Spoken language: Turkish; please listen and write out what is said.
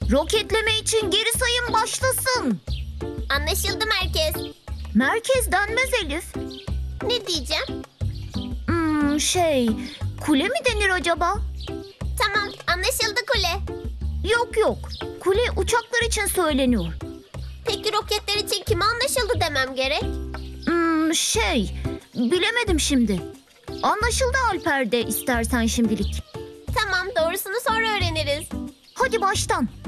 Roketleme için geri sayım başlasın. Anlaşıldı merkez. Merkez denmez Elif. Ne diyeceğim? Kule mi denir acaba? Tamam, anlaşıldı kule. Yok. Kule uçaklar için söyleniyor. Peki roketler için kime anlaşıldı demem gerek? Bilemedim şimdi. Anlaşıldı Alper de istersen şimdilik. Tamam, doğrusunu sonra öğreniriz. Hadi baştan.